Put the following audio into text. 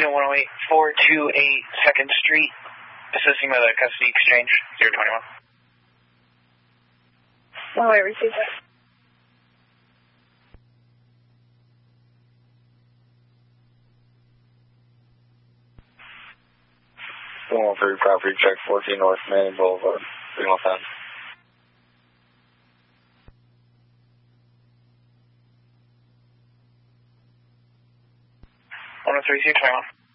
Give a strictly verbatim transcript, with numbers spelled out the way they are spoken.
Unit one oh eight, four two eight second Street, assisting with a custody exchange, zero twenty-one. Oh, I received that. one one three, property check, fourteen North Manning Boulevard, three one five. one oh three, zero twenty-one.